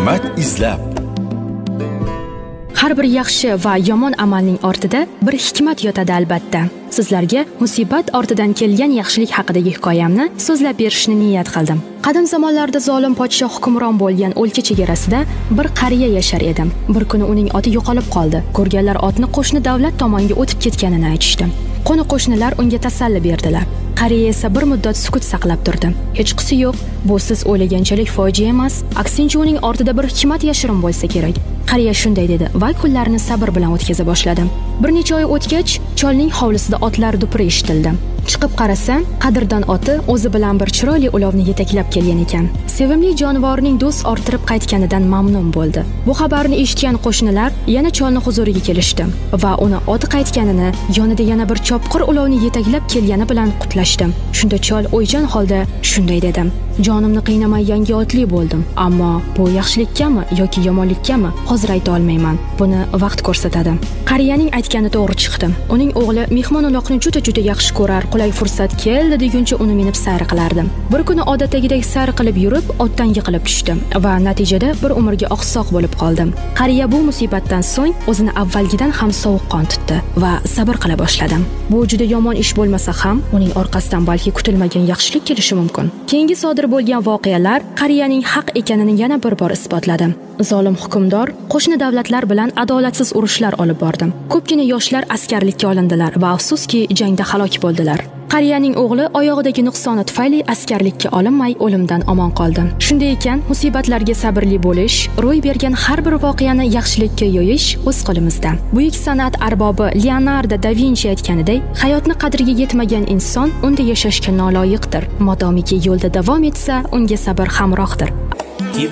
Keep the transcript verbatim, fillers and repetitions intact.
hikmat izlab. Har bir yaxshi va yomon amalning ortida bir hikmat yotadi albatta. Sizlarga musibat ortidan kelgan yaxshilik haqidagi hikoyamni so'zlab berishni niyat qildim. Qadim zamonlarda zolim podshoh hukmron bo'lgan o'lka chegarasida bir qariya yashar edi. Bir kuni uning oti yo'qolib qoldi. Ko'rganlar otni qo'shni davlat tomonga o'tib ketganini aytishdi. Qo'ni qo'shnilar unga tasalli berdilar. Qariya esa bir muddat sukut saqlab turdi. Hech qisi yo'q, bu siz o'ylaganchalik fojia emas, aksincha uning ortida bir hikmat yashirin bo'lsa kerak. Qariya shunday dedi va kunlarini sabr bilan o'tkaza boshladi. Bir necha oy o'tgach, cholning hovlisida otlar dupuri eshitildi. Chiqib qarasa, qadrdon oti o'zi bilan bir chiroyli ulovni yetaklab kelgan ekan. Sevimli jonivorning do'st orttirib qaytganidan mamnun bo'ldi. Bu xabarni eshitgan qo'shnilar yana cholni huzuriga kelishdi va uni oti qaytganini, yonida yana bir chopqir ulovni yetaklab kelgani bilan qutlashdi. Shunda chol o'ychan holda shunday dedi: "Jonimni qiynamay yangi otli bo'ldim, ammo bu yaxshilikkami yoki yomonlikkami hozir ayta olmayman. Buni vaqt ko'rsatadi." Qariyaning aytgani to'g'ri chiqdi. Uning o'g'li mehmon-uloqni juda-juda yaxshi ko'rar, qulay fursat keldi deguncha uni minib sayr qilardi. Bir kuni odatdagidek sayr qilib yurib, otdan yiqilib tushdi va natijada bir umrga oqsoq bo'lib qoldi. Qariya bu musibatdan so'ng o'zini avvalgidan ham sovuqqon tutdi va sabr qila boshladi. Bu juda yomon ish bo'lmasa ham, uning orqasidan balki kutilmagan yaxshilik kelishi mumkin. Keyingi sodir bo'lgan voqealar qariyaning haq ekanini yana bir bor isbotladi. Zolim hukmdor qo'shni davlatlar bilan adolatsiz urushlar olib bordi. Ko'pgina yoshlar askarlikka olindilar va afsuski jangda halok bo'ldilar. Qariyaning o'g'li oyog'idagi nuqsoni tufayli askarlikka olinmay o'limdan omon qoldi. Shunday ekan, musibatlarga sabrli bo'lish, ro'y bergan har bir voqeani yaxshilikka yo'yish o'z qo'limizda. Buyuk san'at arbobi Leonardo da Vinci aytganidek, hayotni qadriga yetmagan inson unda yashashga noloyiqdir. Modomiki yo'lda davom etsa, unga sabr hamrohdir.